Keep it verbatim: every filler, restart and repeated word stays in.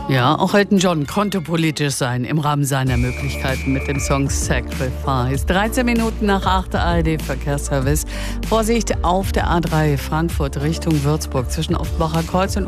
Ja, auch Elton John konnte politisch sein im Rahmen seiner Möglichkeiten mit dem Song Sacrifice. dreizehn Minuten nach acht, A R D-Verkehrsservice. Vorsicht auf der A drei Frankfurt Richtung Würzburg zwischen Offenbacher Kreuz und